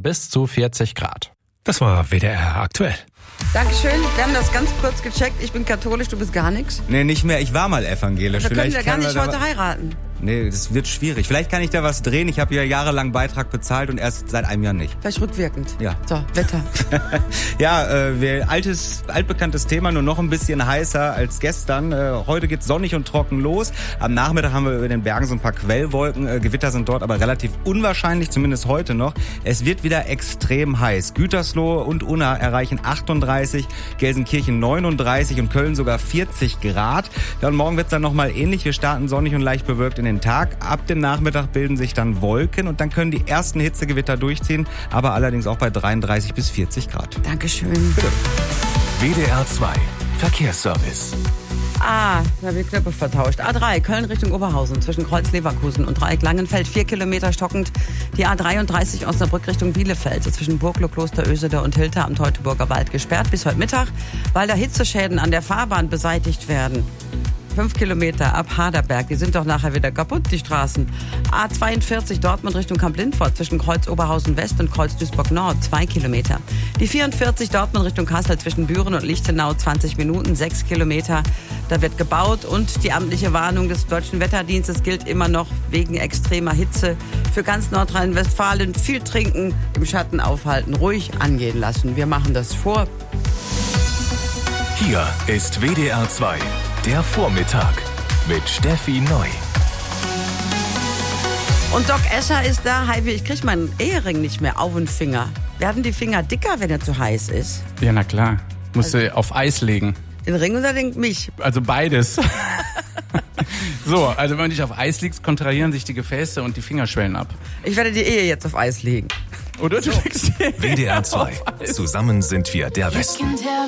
bis zu 40 Grad. Das war WDR aktuell. Dankeschön. Wir haben das ganz kurz gecheckt. Ich bin katholisch, du bist gar nichts. Nee, nicht mehr. Ich war mal evangelisch. Wir können Vielleicht ja gar nicht wir heute heiraten. Nee, das wird schwierig. Vielleicht kann ich da was drehen. Ich habe ja jahrelang Beitrag bezahlt und erst seit einem Jahr nicht. Vielleicht rückwirkend. Ja. So, Wetter. Ja, altbekanntes Thema, nur noch ein bisschen heißer als gestern. Heute geht's sonnig und trocken los. Am Nachmittag haben wir über den Bergen so ein paar Quellwolken. Gewitter sind dort aber relativ unwahrscheinlich, zumindest heute noch. Es wird wieder extrem heiß. Gütersloh und Unna erreichen 38, Gelsenkirchen 39 und Köln sogar 40 Grad. Ja, und morgen wird's dann nochmal ähnlich. Wir starten sonnig und leicht bewölkt in den Tag. Ab dem Nachmittag bilden sich dann Wolken und dann können die ersten Hitzegewitter durchziehen, aber allerdings auch bei 33 bis 40 Grad. Dankeschön. Bitte. WDR 2 Verkehrsservice. Da habe ich Knöpfe vertauscht. A3, Köln Richtung Oberhausen, zwischen Kreuz-Leverkusen und Dreieck-Langenfeld, 4 Kilometer stockend. Die A33 Osnabrück Richtung Bielefeld, zwischen Burgloh, Kloster Ösede und Hilter am Teutoburger Wald gesperrt bis heute Mittag, weil da Hitzeschäden an der Fahrbahn beseitigt werden. 5 Kilometer ab Haderberg, die sind doch nachher wieder kaputt, die Straßen. A42 Dortmund Richtung Kamp-Lindfort, zwischen Kreuz Oberhausen West und Kreuz Duisburg Nord, 2 Kilometer. Die 44 Dortmund Richtung Kassel, zwischen Büren und Lichtenau, 20 Minuten, 6 Kilometer. Da wird gebaut und die amtliche Warnung des Deutschen Wetterdienstes gilt immer noch wegen extremer Hitze. Für ganz Nordrhein-Westfalen viel trinken, im Schatten aufhalten, ruhig angehen lassen. Wir machen das vor. Hier ist WDR 2, der Vormittag mit Steffi Neu. Und Doc Escher ist da. Heidi, ich krieg meinen Ehering nicht mehr auf den Finger. Werden die Finger dicker, wenn er zu heiß ist? Ja, na klar. Musst du auf Eis legen. Den Ring oder den mich? Also beides. So, also wenn du dich auf Eis legst, kontrahieren sich die Gefäße und die Finger schwellen ab. Ich werde die Ehe jetzt auf Eis legen. Oder du legst WDR 2. Zusammen sind wir der Westen.